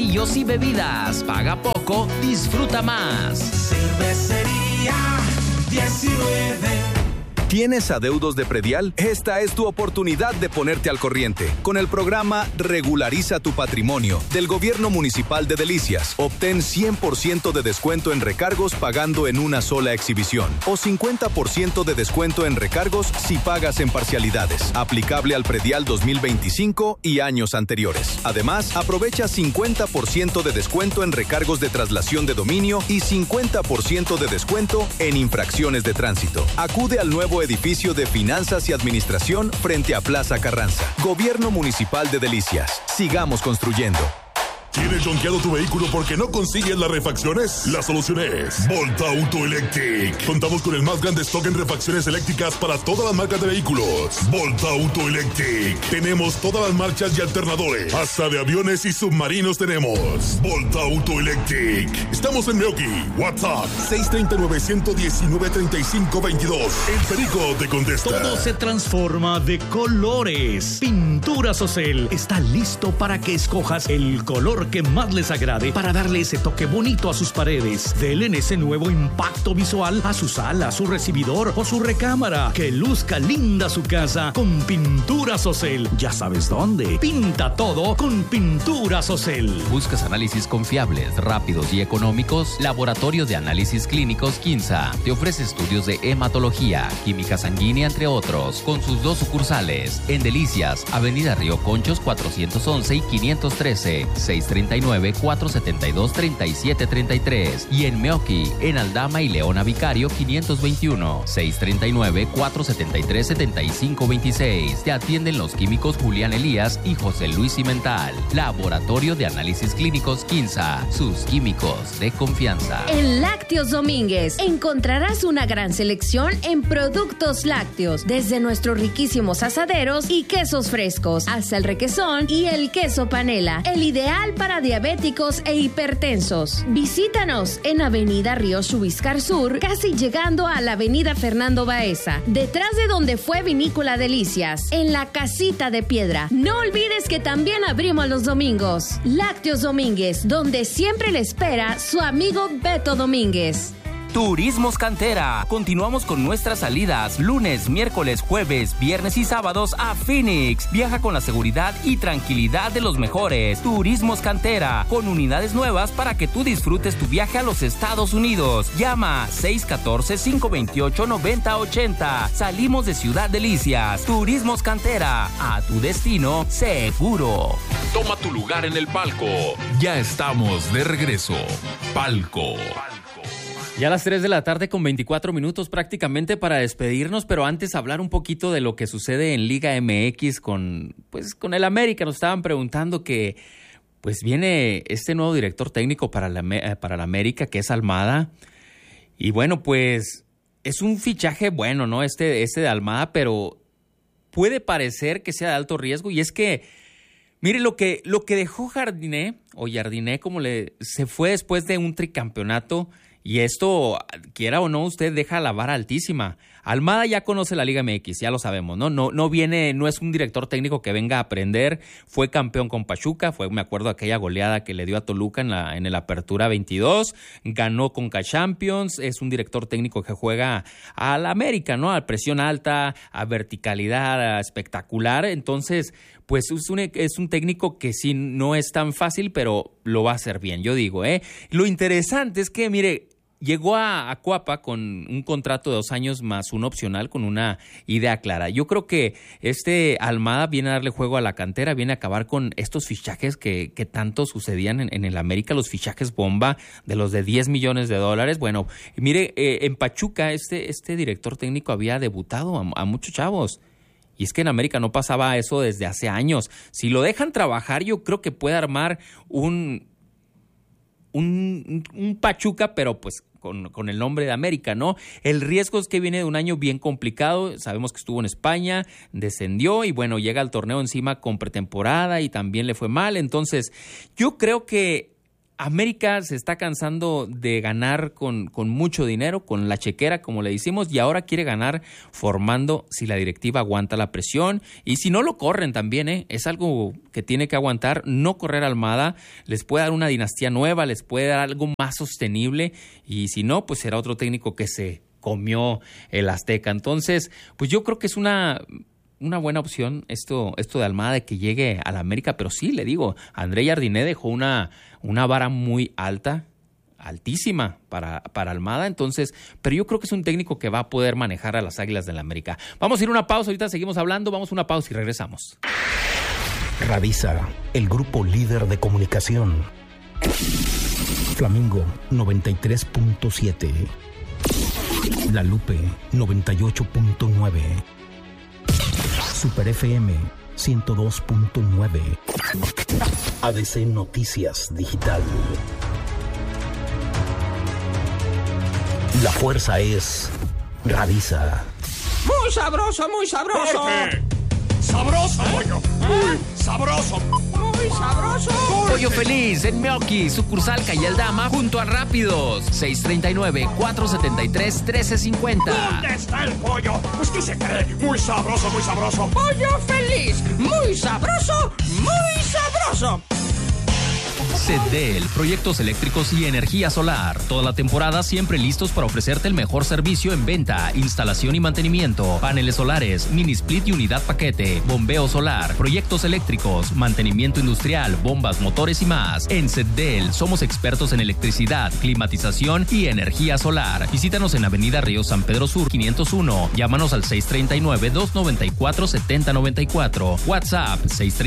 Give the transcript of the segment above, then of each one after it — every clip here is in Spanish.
platillos y bebidas. Paga poco, disfruta más. Cervecería 19. ¿Tienes adeudos de predial? Esta es tu oportunidad de ponerte al corriente. Con el programa Regulariza tu Patrimonio del Gobierno Municipal de Delicias, obtén 100% de descuento en recargos pagando en una sola exhibición o 50% de descuento en recargos si pagas en parcialidades. Aplicable al predial 2025 y años anteriores. Además, aprovecha 50% de descuento en recargos de traslación de dominio y 50% de descuento en infracciones de tránsito. Acude al nuevo edificio de Finanzas y Administración frente a Plaza Carranza. Gobierno Municipal de Delicias. Sigamos construyendo. ¿Tienes jonqueado tu vehículo porque no consigues las refacciones? La solución es Volta Auto Electric. Contamos con el más grande stock en refacciones eléctricas para todas las marcas de vehículos. Volta Auto Electric. Tenemos todas las marchas y alternadores. Hasta de aviones y submarinos tenemos. Volta Auto Electric. Estamos en Meoqui. WhatsApp 639-119-3522. El Perico te contesta. Todo se transforma de colores. Pinturas Ocel está listo para que escojas el color que más les agrade para darle ese toque bonito a sus paredes. Denle ese nuevo impacto visual a su sala, su recibidor o su recámara. Que luzca linda su casa con Pinturas Ocel. Ya sabes dónde. Pinta todo con Pinturas Ocel. ¿Buscas análisis confiables, rápidos y económicos? Laboratorio de Análisis Clínicos Quinza te ofrece estudios de hematología, química sanguínea, entre otros, con sus 2 sucursales en Delicias, Avenida Río Conchos 411 y 513, 639-472-3733 y en Meoqui, en Aldama y Leona Vicario 521, 639-473-7526. Te atienden los químicos Julián Elías y José Luis Cimental. Laboratorio de Análisis Clínicos Quinza, sus químicos de confianza. En Lácteos Domínguez encontrarás una gran selección en productos lácteos, desde nuestros riquísimos asaderos y quesos frescos hasta el requesón y el queso panela, el ideal para diabéticos e hipertensos. Visítanos en Avenida Río Chubiscar Sur, casi llegando a la Avenida Fernando Baeza, detrás de donde fue Vinícola Delicias, en la Casita de Piedra. No olvides que también abrimos los domingos. Lácteos Domínguez, donde siempre le espera su amigo Beto Domínguez. Turismos Cantera. Continuamos con nuestras salidas lunes, miércoles, jueves, viernes y sábados a Phoenix. Viaja con la seguridad y tranquilidad de los mejores. Turismos Cantera, con unidades nuevas para que tú disfrutes tu viaje a los Estados Unidos. Llama 614-528-9080. Salimos de Ciudad Delicias. Turismos Cantera, a tu destino seguro. Toma tu lugar en el palco. Ya estamos de regreso. Palco. Ya a las 3 de la tarde con 24 minutos prácticamente para despedirnos, pero antes hablar un poquito de lo que sucede en Liga MX con el América. Nos estaban preguntando que pues viene este nuevo director técnico para la América, que es Almada. Y bueno, pues es un fichaje bueno, ¿no? Este de Almada, pero puede parecer que sea de alto riesgo. Y es que, mire, lo que dejó Jardiné, se fue después de un tricampeonato. Y esto, quiera o no, usted deja la vara altísima. Almada ya conoce la Liga MX, ya lo sabemos, ¿no? No es un director técnico que venga a aprender. Fue campeón con Pachuca, me acuerdo aquella goleada que le dio a Toluca en el Apertura 22. Ganó Conca Champions. Es un director técnico que juega a la América, ¿no? A presión alta, a verticalidad, a espectacular. Entonces, pues es un técnico que sí no es tan fácil, pero lo va a hacer bien, yo digo, ¿eh? Lo interesante es que, mire, llegó a Cuapa con un contrato de 2 años más un opcional con una idea clara. Yo creo que Almada viene a darle juego a la cantera, viene a acabar con estos fichajes que tanto sucedían en el América, los fichajes bomba de los de $10 millones. Bueno, mire, en Pachuca este director técnico había debutado a muchos chavos. Y es que en América no pasaba eso desde hace años. Si lo dejan trabajar, yo creo que puede armar un Pachuca, pero pues con el nombre de América, ¿no? El riesgo es que viene de un año bien complicado. Sabemos que estuvo en España, descendió y bueno, llega al torneo encima con pretemporada y también le fue mal. Entonces, yo creo que América se está cansando de ganar con mucho dinero, con la chequera, como le decimos, y ahora quiere ganar formando si la directiva aguanta la presión y si no lo corren también, es algo que tiene que aguantar, no correr a Almada, les puede dar una dinastía nueva, les puede dar algo más sostenible y si no, pues será otro técnico que se comió el Azteca. Entonces, pues yo creo que es una buena opción esto de Almada de que llegue a la América, pero sí, le digo, André Jardiné dejó una vara muy altísima para Almada, entonces, pero yo creo que es un técnico que va a poder manejar a las Águilas del la América. Vamos a ir a una pausa, ahorita seguimos hablando, vamos a una pausa y regresamos. Radisa, el grupo líder de comunicación. Flamingo 93.7. La Lupe 98.9. Super FM 102.9. ADC Noticias Digital. La fuerza es Radisa. Muy sabroso, muy sabroso. ¡Corte! ¡Sabroso, pollo! ¡Muy sabroso! Muy sabroso. Pollo Feliz en Meoqui, sucursal Calle Aldama, junto a Rápidos. 639-473-1350. ¿Dónde está el pollo? Pues ¿qué se cree? Muy sabroso, muy sabroso. Pollo Feliz, muy sabroso, muy sabroso. CEDEL, proyectos eléctricos y energía solar. Toda la temporada siempre listos para ofrecerte el mejor servicio en venta, instalación y mantenimiento. Paneles solares, mini split y unidad paquete, bombeo solar, proyectos eléctricos, mantenimiento industrial, bombas, motores y más. En CEDEL somos expertos en electricidad, climatización y energía solar. Visítanos en Avenida Río San Pedro Sur 501. Llámanos al 639-294-7094. WhatsApp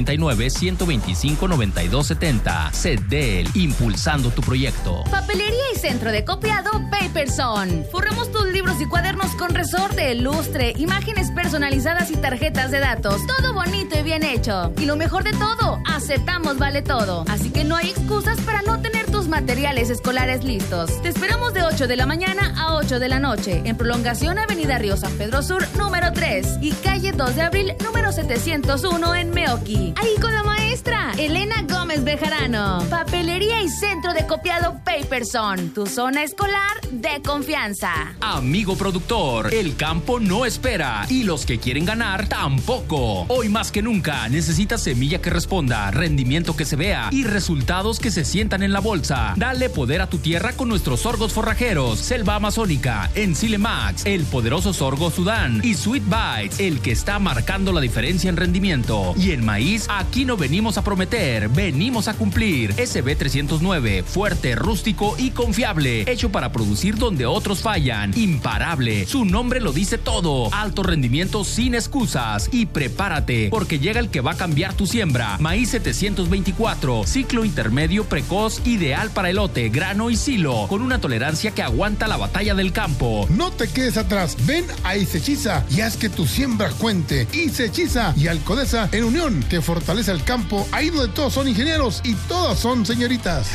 639-125-9270. CEDEL, impulsando tu proyecto. Papelería y centro de copiado Paperson. Forramos tus libros y cuadernos con resorte, lustre, imágenes personalizadas y tarjetas de datos. Todo bonito y bien hecho. Y lo mejor de todo, aceptamos vale todo. Así que no hay excusas para no tener tus materiales escolares listos. Te esperamos de 8 de la mañana a 8 de la noche en prolongación Avenida Río San Pedro Sur número 3 y calle 2 de abril número 701 en Meoqui. Ahí con la maestra Elena Gómez Bejarano. Papelería y centro de copiado Paperson, tu zona escolar de confianza. Amigo productor, el campo no espera y los que quieren ganar tampoco. Hoy más que nunca necesitas semilla que responda, rendimiento que se vea y resultados que se sientan en la bolsa. Dale poder a tu tierra con nuestros sorgos forrajeros, Selva Amazónica, Enzile Max, el poderoso sorgo Sudán y Sweet Bites, el que está marcando la diferencia en rendimiento. Y en maíz, aquí no venimos a prometer, venimos a cumplir. SB309, fuerte, rústico y confiable, hecho para producir donde otros fallan. Imparable, su nombre lo dice todo. Alto rendimiento sin excusas. Y prepárate, porque llega el que va a cambiar tu siembra. Maíz 724, ciclo intermedio precoz, ideal para elote, grano y silo, con una tolerancia que aguanta la batalla del campo. No te quedes atrás, ven a Isechiza y haz que tu siembra cuente. Isechiza y Alcodesa en unión, que fortalece el campo, ahí donde todos son ingenieros y todas son señoritas.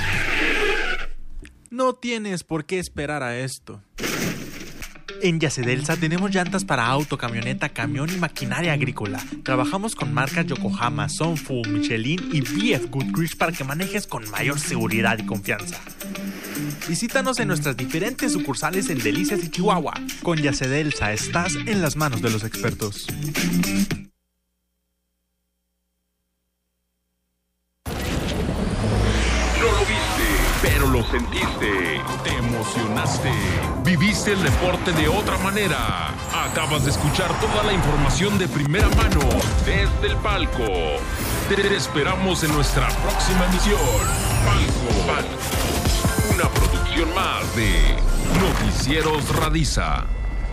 No tienes por qué esperar a esto. En Yacedelsa tenemos llantas para auto, camioneta, camión y maquinaria agrícola. Trabajamos con marcas Yokohama, Sunfull, Michelin y BF Goodrich para que manejes con mayor seguridad y confianza. Visítanos en nuestras diferentes sucursales en Delicias y Chihuahua. Con Yacedelsa estás en las manos de los expertos. Pero lo sentiste, te emocionaste, viviste el deporte de otra manera. Acabas de escuchar toda la información de primera mano desde el palco. Te esperamos en nuestra próxima emisión. Palco, una producción más de Noticieros Radisa.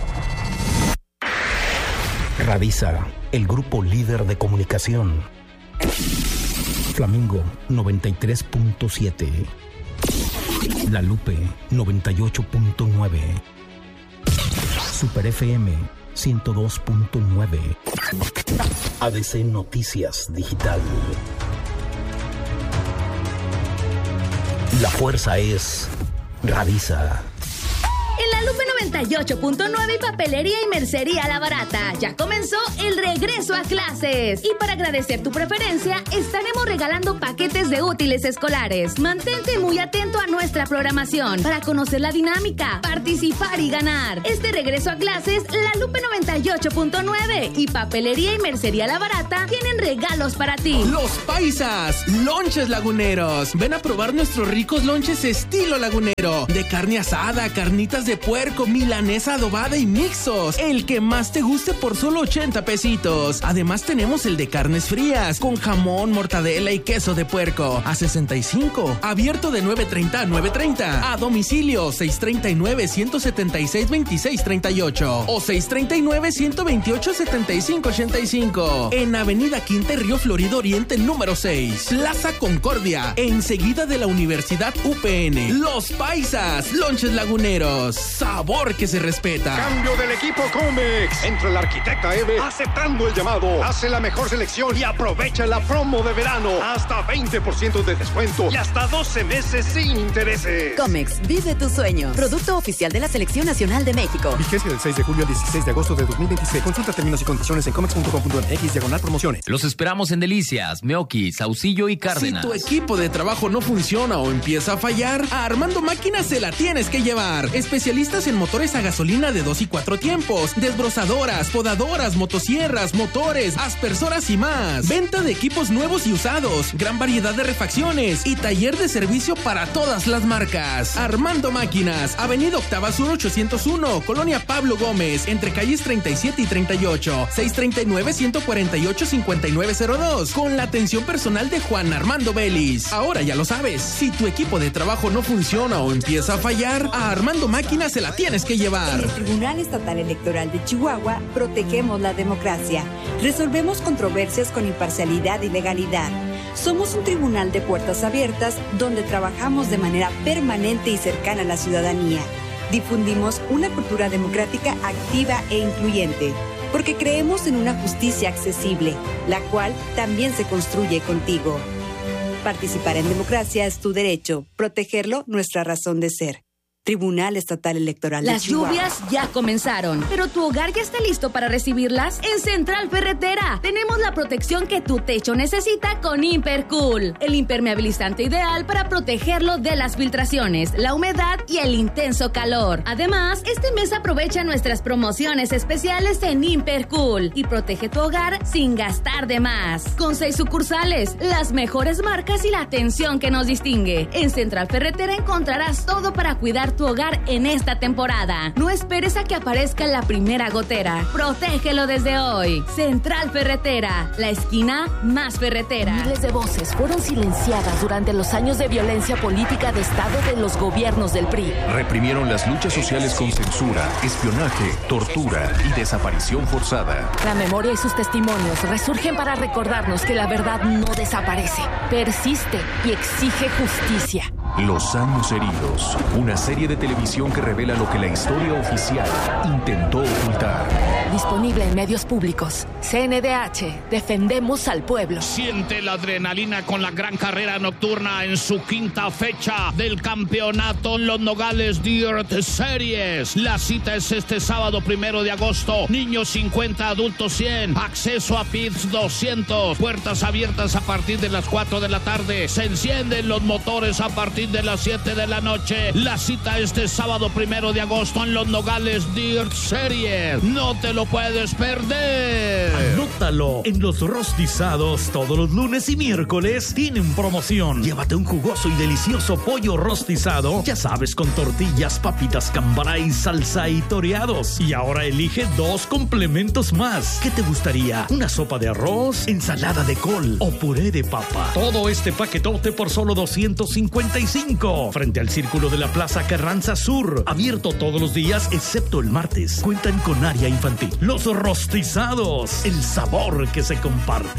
Radisa, el grupo líder de comunicación. Flamingo 93.7. La Lupe 98.9. Super FM 102.9. ADC Noticias Digital. La fuerza es Radisa. En la Lupe 98.9 y Papelería y Mercería La Barata. Ya comenzó el regreso a clases. Y para agradecer tu preferencia, estaremos regalando paquetes de útiles escolares. Mantente muy atento a nuestra programación para conocer la dinámica, participar y ganar. Este regreso a clases, la Lupe 98.9 y Papelería y Mercería La Barata tienen regalos para ti. Los Paisas, lonches laguneros. Ven a probar nuestros ricos lonches estilo lagunero. De carne asada, carnitas de puerco, milanesa adobada y mixos. El que más te guste por solo 80 pesitos. Además tenemos el de carnes frías, con jamón, mortadela y queso de puerco. A 65. Abierto de 9:30 a 9:30. A domicilio 639-176-2638 o 639-128-7585. En Avenida Quinta y Río Florido Oriente número 6. Plaza Concordia, enseguida de la Universidad UPN. Los Paisas, lonches laguneros. Sabor que se respeta. Cambio del equipo Comex. Entra la arquitecta Eve aceptando el llamado. Hace la mejor selección y aprovecha la promo de verano. Hasta 20% de descuento y hasta 12 meses sin intereses. Comex, vive tu sueño. Producto oficial de la Selección Nacional de México. Vigencia del 6 de julio al 16 de agosto de 2026. Consulta términos y condiciones en comex.com.mx/promociones. Los esperamos en Delicias, Meoqui, Saucillo y Cárdenas. Si tu equipo de trabajo no funciona o empieza a fallar, a Armando Máquinas se la tienes que llevar. Especialistas en motores a gasolina de 2 y 4 tiempos, desbrozadoras, podadoras, motosierras, motores, aspersoras y más. Venta de equipos nuevos y usados, gran variedad de refacciones y taller de servicio para todas las marcas. Armando Máquinas, Avenida Octava Sur 801, Colonia Pablo Gómez, entre calles 37 y 38, 639-148-5902, con la atención personal de Juan Armando Vélez. Ahora ya lo sabes, si tu equipo de trabajo no funciona o empieza a fallar, a Armando Máquinas se la tienes que llevar. En el Tribunal Estatal Electoral de Chihuahua protegemos la democracia. Resolvemos controversias con imparcialidad y legalidad. Somos un tribunal de puertas abiertas donde trabajamos de manera permanente y cercana a la ciudadanía. Difundimos una cultura democrática activa e incluyente, porque creemos en una justicia accesible, la cual también se construye contigo. Participar en democracia es tu derecho, protegerlo nuestra razón de ser. Tribunal Estatal Electoral de Chihuahua. Las lluvias ya comenzaron, pero ¿tu hogar ya está listo para recibirlas? En Central Ferretera tenemos la protección que tu techo necesita con Impercool, el impermeabilizante ideal para protegerlo de las filtraciones, la humedad y el intenso calor. Además, este mes aprovecha nuestras promociones especiales en Impercool y protege tu hogar sin gastar de más. Con 6 sucursales, las mejores marcas y la atención que nos distingue. En Central Ferretera encontrarás todo para cuidar tu hogar en esta temporada. No esperes a que aparezca la primera gotera. Protégelo desde hoy. Central Ferretera, la esquina más ferretera. Miles de voces fueron silenciadas durante los años de violencia política de Estado de los gobiernos del PRI. Reprimieron las luchas sociales con censura, espionaje, tortura y desaparición forzada. La memoria y sus testimonios resurgen para recordarnos que la verdad no desaparece, persiste y exige justicia. Los años heridos, una serie de televisión que revela lo que la historia oficial intentó ocultar. Disponible en medios públicos. CNDH, defendemos al pueblo. Siente la adrenalina con la gran carrera nocturna en su 5ª fecha del campeonato Los Nogales Dirt Series. La cita es este sábado 1 de agosto. Niños 50, adultos 100. Acceso a pits 200. Puertas abiertas a partir de las 4 de la tarde. Se encienden los motores a partir de las 7 de la noche. La cita este sábado 1 de agosto en Los Nogales Dirt Series. No te lo puedes perder. Anótalo. En los rostizados, todos los lunes y miércoles tienen promoción. Llévate un jugoso y delicioso pollo rostizado, ya sabes, con tortillas, papitas cambray, salsa y toreados. Y ahora elige 2 complementos más. ¿Qué te gustaría? ¿Una sopa de arroz, ensalada de col o puré de papa? Todo este paquetote por solo 255. Frente al Círculo de la Plaza Carranza Sur. Abierto todos los días excepto el martes. Cuentan con área infantil. Los rostizados, el sabor que se comparte.